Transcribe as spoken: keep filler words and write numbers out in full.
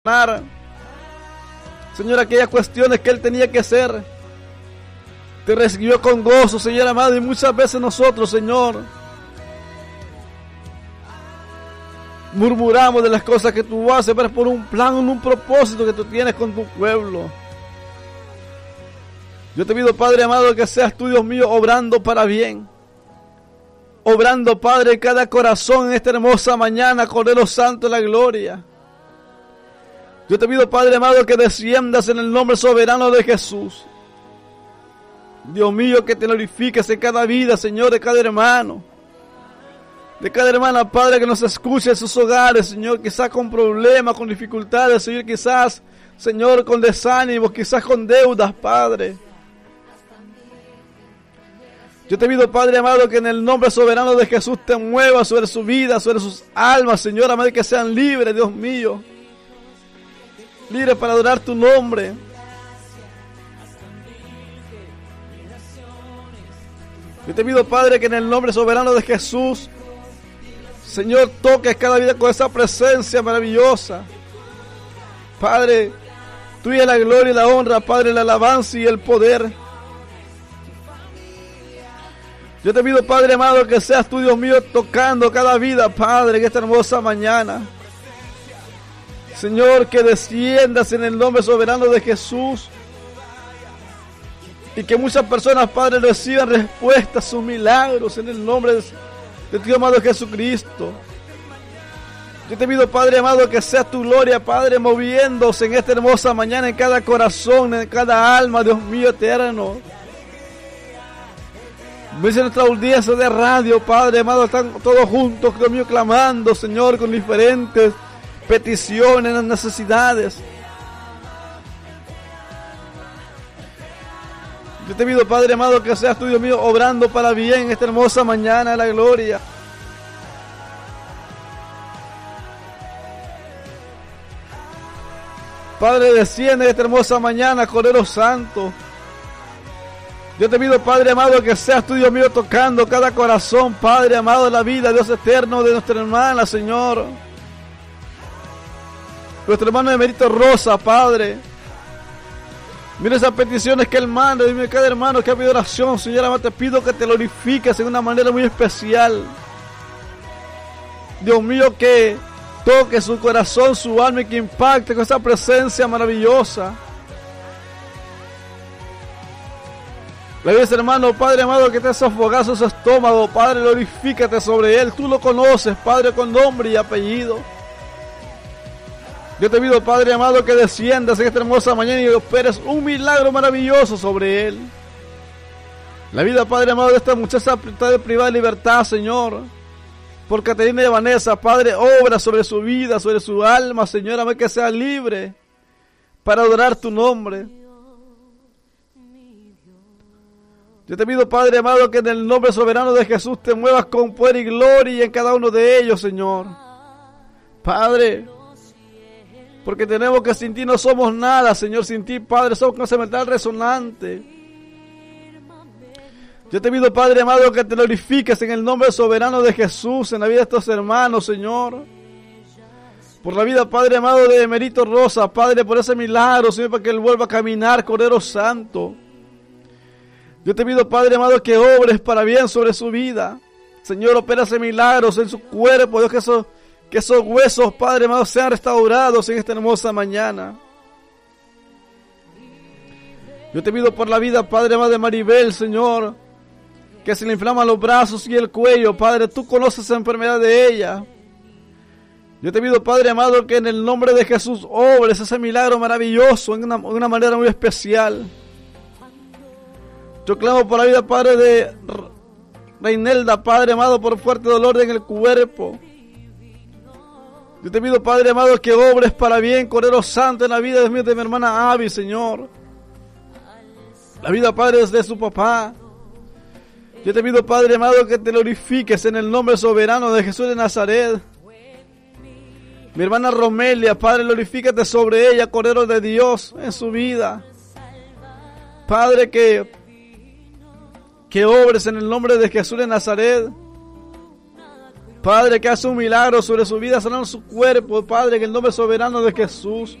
Señor, aquellas cuestiones que Él tenía que hacer. Te recibió con gozo, Señor amado, y muchas veces nosotros, Señor, murmuramos de las cosas que tú haces, pero es por un plan, un propósito que tú tienes con tu pueblo. Yo te pido, Padre amado, que seas tú, Dios mío, obrando para bien. Obrando, Padre, en cada corazón en esta hermosa mañana, Cordero Santo de la gloria. Yo te pido, Padre amado, que desciendas en el nombre soberano de Jesús. Dios mío, que te glorifiques en cada vida, Señor, de cada hermano. De cada hermana, Padre, que nos escuche en sus hogares, Señor, quizás con problemas, con dificultades, Señor, quizás, Señor, con desánimos, quizás con deudas, Padre. Yo te pido, Padre amado, que en el nombre soberano de Jesús te muevas sobre su vida, sobre sus almas, Señor amado, que sean libres, Dios mío. Libres para adorar tu nombre. Yo te pido, Padre, que en el nombre soberano de Jesús, Señor, toques cada vida con esa presencia maravillosa. Padre, tuya es la gloria y la honra, Padre, la alabanza y el poder. Yo te pido, Padre amado, que seas tú, Dios mío, tocando cada vida, Padre, en esta hermosa mañana. Señor, que desciendas en el nombre soberano de Jesús. Y que muchas personas, Padre, reciban respuestas, sus milagros en el nombre de, de tu amado Jesucristo. Yo te pido, Padre amado, que sea tu gloria, Padre, moviéndose en esta hermosa mañana, en cada corazón, en cada alma, Dios mío eterno. Dice nuestra audiencia de radio, Padre amado, están todos juntos, Dios mío, clamando, Señor, con diferentes peticiones, necesidades. Yo te pido, Padre amado, que seas tú, Dios mío, obrando para bien esta hermosa mañana de la gloria. Padre, desciende esta hermosa mañana, Cordero Santo. Yo te pido, Padre amado, que seas tú, Dios mío, tocando cada corazón, Padre amado, de la vida, Dios eterno, de nuestra hermana, Señor. Nuestro hermano Emerito Rosa, Padre. Mira esas peticiones que Él manda. Dime cada hermano que ha pedido oración, Señor amado, te pido que te glorifiques en una manera muy especial. Dios mío, que toque su corazón, su alma y que impacte con esa presencia maravillosa. Le dice, hermano, Padre amado, que te sofogazo su estómago, Padre, glorifícate sobre él. Tú lo conoces, Padre, con nombre y apellido. Yo te pido, Padre amado, que desciendas en esta hermosa mañana y operes un milagro maravilloso sobre él. La vida, Padre amado, de esta muchacha está de privada de libertad, Señor. Por Caterina y Vanessa, Padre, obra sobre su vida, sobre su alma, Señor, amado, que sea libre para adorar tu nombre. Yo te pido, Padre amado, que en el nombre soberano de Jesús te muevas con poder y gloria en cada uno de ellos, Señor. Padre, porque tenemos que sin ti no somos nada, Señor. Sin ti, Padre, somos un cemental resonante. Yo te pido, Padre amado, que te glorifiques en el nombre soberano de Jesús, en la vida de estos hermanos, Señor. Por la vida, Padre amado, de Emerito Rosa, Padre, por ese milagro, Señor, para que él vuelva a caminar, Cordero Santo. Yo te pido, Padre amado, que obres para bien sobre su vida. Señor, opera ese milagros en su cuerpo, Dios, que esos, que esos huesos, Padre amado, sean restaurados en esta hermosa mañana. Yo te pido por la vida, Padre amado, de Maribel, Señor, que se le inflaman los brazos y el cuello, Padre, tú conoces esa enfermedad de ella. Yo te pido, Padre amado, que en el nombre de Jesús obres ese milagro maravilloso en una, de una manera muy especial. Yo clamo por la vida, Padre, de Reinelda, Padre amado, por fuerte dolor en el cuerpo. Yo te pido, Padre amado, que obres para bien, Cordero Santo, en la vida, Dios mío, de mi hermana Abby, Señor. La vida, Padre, es de su papá. Yo te pido, Padre amado, que te glorifiques en el nombre soberano de Jesús de Nazaret. Mi hermana Romelia, Padre, glorifícate sobre ella, Cordero de Dios, en su vida. Padre, que... que obres en el nombre de Jesús de Nazaret. Padre, que hace un milagro sobre su vida, sanando su cuerpo, Padre, en el nombre soberano de Jesús.